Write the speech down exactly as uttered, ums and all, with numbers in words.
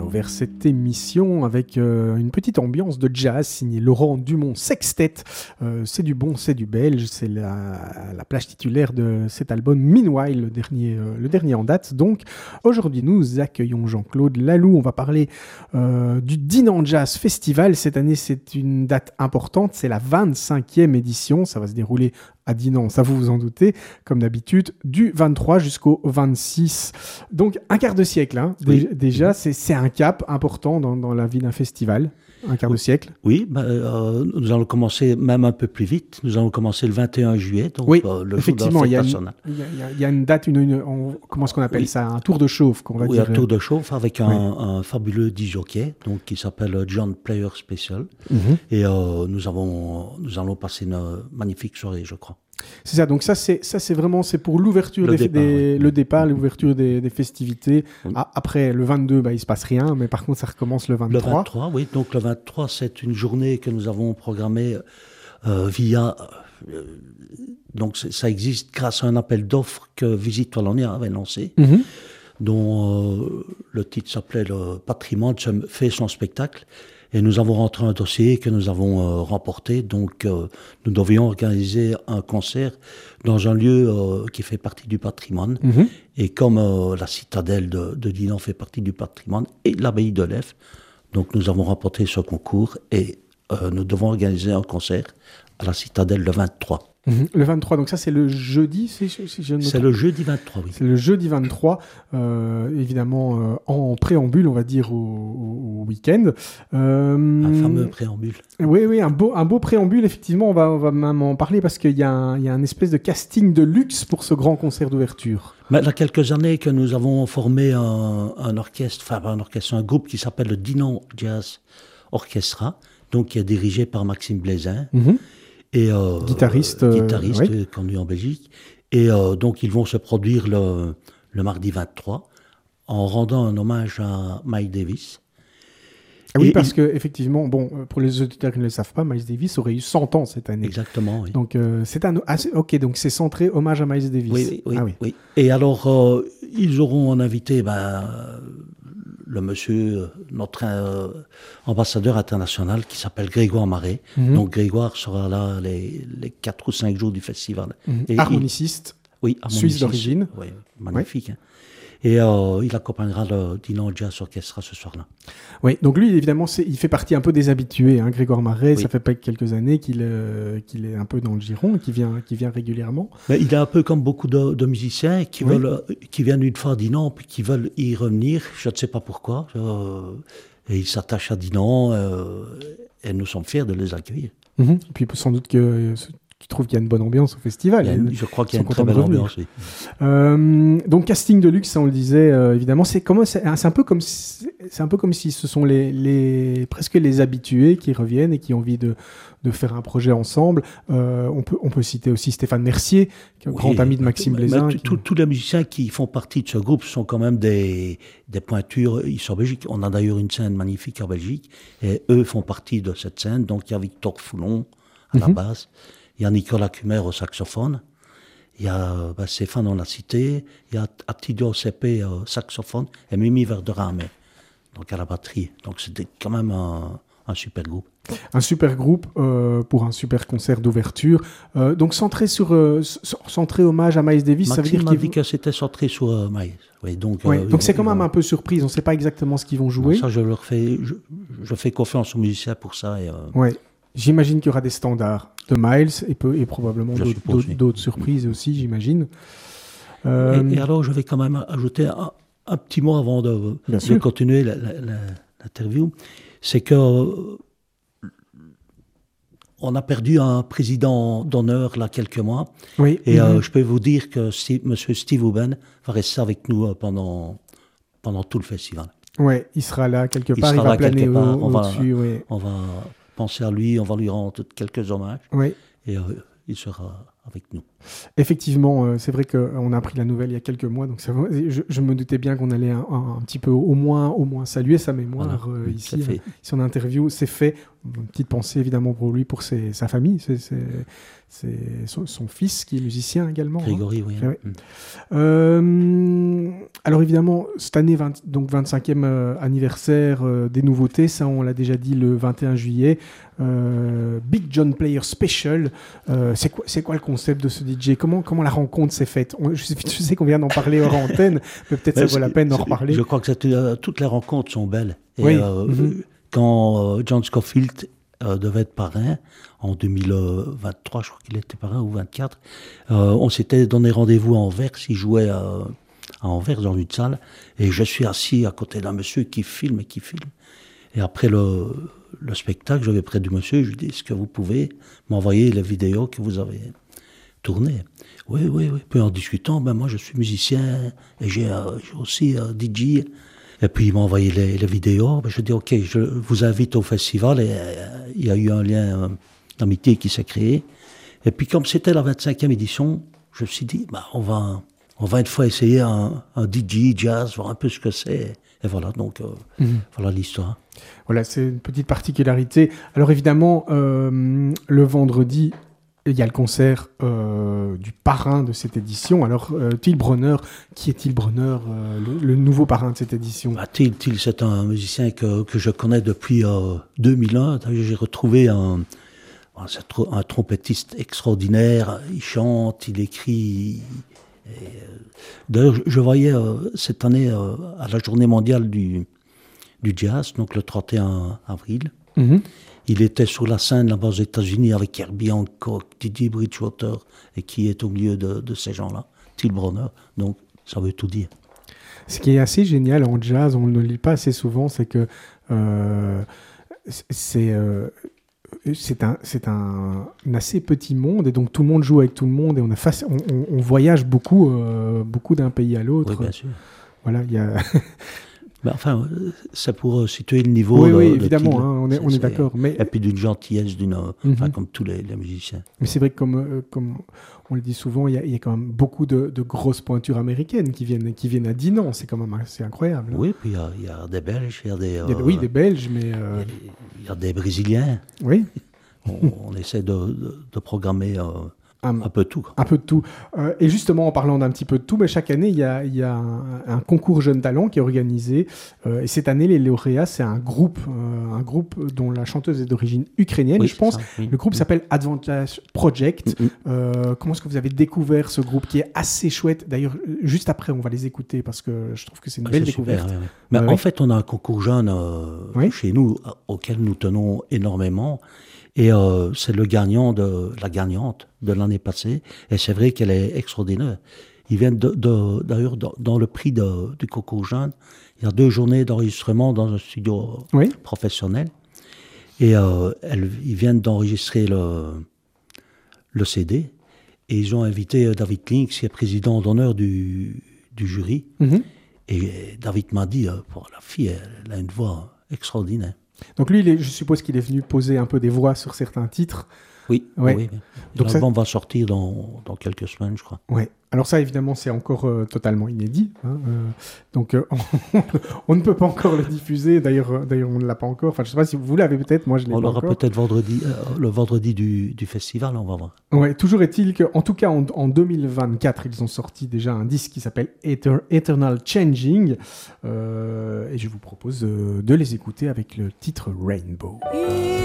ouvert cette émission avec euh, une petite ambiance de jazz signée Laurent Dumont Sextet. Euh, c'est du bon, c'est du belge. C'est la, la plage titulaire de cet album Meanwhile, le dernier, euh, le dernier en date. Donc aujourd'hui, nous accueillons Jean-Claude Laloux. On va parler euh, du Dinan Jazz Festival. Cette année, c'est une date importante. C'est la vingt-cinquième édition. Ça va se dérouler à Dinan, ça vous vous en doutez, comme d'habitude, du vingt-trois jusqu'au vingt-six. Donc, un quart de siècle, hein. Oui. Déjà, c'est, c'est un cap important dans, dans la vie d'un festival. Un quart oui. de siècle. Oui, bah, euh, nous allons commencer même un peu plus vite. Nous allons commencer le vingt et un juillet, donc oui, euh, le effectivement, jour de la il fête y, nationale. Il y, y a une date, une, une, on, comment est-ce qu'on appelle oui. ça? Un tour de chauffe, qu'on va oui, dire. Oui, un tour de chauffe avec un, oui. un fabuleux disjockey, donc qui s'appelle John Player Special. Mm-hmm. Et euh, nous, avons, nous allons passer une magnifique soirée, je crois. C'est ça, donc ça c'est, ça, c'est vraiment c'est pour l'ouverture le des, départ, des, oui. le départ, l'ouverture des, des festivités. Oui. Ah, après, le vingt-deux, bah, il ne se passe rien, mais par contre, ça recommence le vingt-trois. Le vingt-trois, oui. Donc le vingt-trois, c'est une journée que nous avons programmée euh, via... Euh, donc ça existe grâce à un appel d'offres que Visite Wallonie avait lancé, Mm-hmm. dont euh, le titre s'appelait « Le patrimoine fait son spectacle ». Et nous avons rentré un dossier que nous avons euh, remporté. Donc, euh, nous devions organiser un concert dans un lieu euh, qui fait partie du patrimoine. Mm-hmm. Et comme euh, la citadelle de, de Dinan fait partie du patrimoine et l'abbaye de Lèves, donc nous avons remporté ce concours et euh, nous devons organiser un concert à la citadelle le vingt-trois. Mmh. Le vingt-trois, donc ça c'est le jeudi, si, si je ne me C'est trompe. le jeudi vingt-trois, oui. C'est le jeudi vingt-trois, euh, évidemment euh, en préambule, on va dire, au, au, au week-end. Euh, un fameux préambule. Oui, oui, un beau, un beau préambule, effectivement, on va, on va même en parler parce qu'il y a, un, il y a un espèce de casting de luxe pour ce grand concert d'ouverture. Mais il y a quelques années que nous avons formé un, un orchestre, enfin un orchestre, un groupe qui s'appelle le Dinan Jazz Orchestra, donc qui est dirigé par Maxime Blaisin. Mmh. Et euh, guitariste, euh, guitariste euh, oui. connu en Belgique. Et euh, donc, ils vont se produire le, le mardi vingt-trois en rendant un hommage à Miles Davis. Ah oui, et parce il... que effectivement, bon, pour les auditeurs qui ne le savent pas, Miles Davis aurait eu cent ans cette année. Exactement, oui. Donc, euh, c'est un... Ah, c'est... Ok, donc c'est centré hommage à Miles Davis. Oui, oui, oui. Ah, oui. oui. Et alors, euh, ils auront en invité... Ben, le monsieur, notre euh, ambassadeur international qui s'appelle Grégoire Marais. Mm-hmm. Donc Grégoire sera là les, les quatre ou cinq jours du festival. Mm-hmm. Et harmoniciste, il, oui, harmoniciste suisse d'origine. Oui, magnifique. Oui. Hein. Et euh, il accompagnera le Dinan Jazz Orchestra ce soir-là. Oui, donc lui, évidemment, c'est, il fait partie un peu des habitués. Hein, Grégoire Marais, oui. Ça fait pas quelques années qu'il, euh, qu'il est un peu dans le giron, qu'il vient, qu'il vient régulièrement. Mais il est un peu comme beaucoup de, de musiciens qui, oui. veulent, qui viennent une fois à Dinan, puis qui veulent y revenir. Je ne sais pas pourquoi. Euh, et ils s'attachent à Dinan, euh, et nous sommes fiers de les accueillir. Mmh. Et puis sans doute que... qui trouve qu'il y a une bonne ambiance au festival. Une, je crois qu'il y a une très belle ambiance, oui. Euh, donc, casting de luxe, ça, on le disait, euh, évidemment, c'est, comment, c'est, c'est, un peu comme si, c'est un peu comme si ce sont les, les, presque les habitués qui reviennent et qui ont envie de, de faire un projet ensemble. Euh, on, peut, on peut citer aussi Stéphane Mercier, qui est un oui, grand ami de Maxime mais, Blaisin. Mais qui... Tous les musiciens qui font partie de ce groupe sont quand même des, des pointures ici en Belgique. On a d'ailleurs une scène magnifique en Belgique, et eux font partie de cette scène. Donc, il y a Victor Foulon à mm-hmm. la basse. Il y a Nicolas Cumer au saxophone, il y a ben, Stéphane, on l'a cité, il y a Attilio Sepe au saxophone et Mimi Verderame donc à la batterie. Donc c'était quand même un, un super groupe. Un super groupe euh, pour un super concert d'ouverture. Euh, donc centré sur euh, centré hommage à Miles Davis, Maxime ça veut dire m'a qu'il dit que c'était centré sur euh, Miles. Oui, donc oui, euh, donc c'est vont, quand même vont... un peu surprise. On ne sait pas exactement ce qu'ils vont jouer. Non, ça, je leur fais, je, je fais confiance aux musiciens pour ça. Et, euh... ouais. J'imagine qu'il y aura des standards de Miles et, peu, et probablement d'autres, suppose, d'autres, oui. d'autres surprises aussi, j'imagine. Euh... Et, et alors, je vais quand même ajouter un, un petit mot avant de, de continuer la, la, la, l'interview. C'est que euh, on a perdu un président d'honneur là quelques mois. Oui. Et mm-hmm. euh, je peux vous dire que si, M. Steve Houben va rester avec nous euh, pendant, pendant tout le festival. Oui, il sera là quelque il part, il va planer part, au, on au-dessus. Va, oui. on va penser à lui, on va lui rendre quelques hommages. Oui. Et euh, il sera avec nous. Effectivement, euh, c'est vrai qu'on a appris la nouvelle il y a quelques mois, donc ça, je, je me doutais bien qu'on allait un, un, un petit peu au moins, au moins saluer sa mémoire voilà, euh, ici, euh, ici en interview. C'est fait. Une petite pensée évidemment pour lui, pour ses, sa famille, c'est, c'est, c'est son, son fils qui est musicien également. Grégory, hein. oui. Ouais. Mmh. Euh, alors évidemment, cette année, vingt, donc vingt-cinquième euh, anniversaire euh, des nouveautés, ça on l'a déjà dit le vingt et un juillet. Euh, Big John Player Special, euh, c'est, quoi, c'est quoi le concept de ce D J ? Comment, comment la rencontre s'est faite ? on, je, sais, je sais qu'on vient d'en parler hors antenne, mais peut-être ça vaut la peine d'en reparler. Je crois que c'est, euh, toutes les rencontres sont belles. Et, oui. euh, mm-hmm. Quand euh, John Scofield euh, devait être parrain, en deux mille vingt-trois, je crois qu'il était parrain, ou vingt-quatre, euh, on s'était donné rendez-vous à Anvers, il jouait euh, à Anvers dans une salle, et je suis assis à côté d'un monsieur qui filme et qui filme. Et après le, le spectacle, je vais près du monsieur, je lui dis, est-ce que vous pouvez m'envoyer les vidéos que vous avez tournées ? Oui, oui, oui. Puis en discutant, ben moi je suis musicien, et j'ai, euh, j'ai aussi euh, D J. Et puis il m'a envoyé les, les vidéos. Ben, je dis ok, je vous invite au festival. Et euh, il y a eu un lien euh, d'amitié qui s'est créé. Et puis comme c'était la vingt-cinquième édition, je me suis dit, bah, on va, on va une fois essayer un, un D J jazz, voir un peu ce que c'est. Et voilà, donc euh, mmh. voilà l'histoire. Voilà, c'est une petite particularité. Alors évidemment, euh, le vendredi, il y a le concert euh, du parrain de cette édition. Alors, euh, Till Brunner, qui est Till Brunner, euh, le, le nouveau parrain de cette édition ? bah, Till, Till, c'est un musicien que, que je connais depuis euh, deux mille un. J'ai retrouvé un, un trompettiste extraordinaire. Il chante, il écrit. Et, euh, d'ailleurs, je, je voyais euh, cette année euh, à la journée mondiale du, du jazz, donc le trente et un avril. Mm-hmm. Il était sur la scène là-bas aux États-Unis avec Herbie Hancock, Didi Bridgewater, et qui est au milieu de, de ces gens-là, Till Brunner. Donc, ça veut tout dire. Ce qui est assez génial en jazz, on ne le lit pas assez souvent, c'est que euh, c'est, euh, c'est, un, c'est un, un assez petit monde, et donc tout le monde joue avec tout le monde, et on, a face, on, on, on voyage beaucoup, euh, beaucoup d'un pays à l'autre. Oui, bien sûr. Voilà, il y a... Ben, enfin, c'est pour situer le niveau. Oui, de, oui, de évidemment, Till. hein, on est, c'est, on est d'accord. Mais... Et puis d'une gentillesse, d'une, mm-hmm. enfin, comme tous les, les musiciens. Mais c'est vrai que, comme, euh, comme on le dit souvent, il y, y a quand même beaucoup de, de grosses pointures américaines qui viennent, qui viennent à Dinan. C'est quand même assez incroyable. Hein. Oui, puis il y, y a des Belges, il y a des... Euh, y a, oui, des Belges, mais... Euh... Il y, y a des Brésiliens. Oui. on, on essaie de, de, de programmer... Euh, Un, un peu de tout. Un peu de tout. Euh, et justement, en parlant d'un petit peu de tout, mais chaque année, il y a, il y a un, un concours Jeunes Talents qui est organisé. Euh, et cette année, les lauréats, c'est un groupe, euh, un groupe dont la chanteuse est d'origine ukrainienne, oui, je pense. Ça, oui. Le groupe oui. s'appelle Advantage Project. Mm-hmm. Euh, comment est-ce que vous avez découvert ce groupe qui est assez chouette ? D'ailleurs, juste après, on va les écouter parce que je trouve que c'est une belle c'est découverte. Super, oui, oui. Mais ouais, en oui. fait, on a un concours jeune euh, oui. chez nous auquel nous tenons énormément. Et euh, c'est le gagnant de la gagnante de l'année passée. Et c'est vrai qu'elle est extraordinaire. Ils viennent de, de, d'ailleurs dans, dans le prix de, du concours jeune. Il y a deux journées d'enregistrement dans un studio oui. professionnel. Et euh, elles, ils viennent d'enregistrer le, le C D. Et ils ont invité David Lynx, qui est président d'honneur du, du jury. Mm-hmm. Et David m'a dit, euh, pour la fille, elle a une voix extraordinaire. Donc lui, il est, je suppose qu'il est venu poser un peu des voix sur certains titres. Oui, ouais. oui. Donc l'album ça... va sortir dans, dans quelques semaines, je crois. Ouais. Alors ça, évidemment, c'est encore euh, totalement inédit. Hein, euh, donc euh, on, on ne peut pas encore le diffuser. D'ailleurs, euh, d'ailleurs on ne l'a pas encore. Enfin, je ne sais pas si vous l'avez peut-être. Moi, je l'ai on pas encore. On l'aura peut-être vendredi, euh, le vendredi du, du festival, on va voir. Ouais. Toujours est-il qu'en tout cas, en, en deux mille vingt-quatre, ils ont sorti déjà un disque qui s'appelle Ether, Eternal Changing. Euh, et je vous propose euh, de les écouter avec le titre Rainbow.